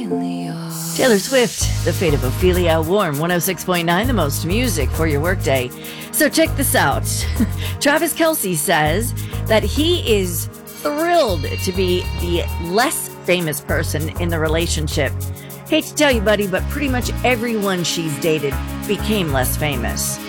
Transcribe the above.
Ophelia. Taylor Swift, The Fate of Ophelia, Warm 106.9, the most music for your workday. So check this out. Travis Kelce says that he is thrilled to be the less famous person in the relationship. Hate to tell you, buddy, but pretty much everyone she's dated became less famous.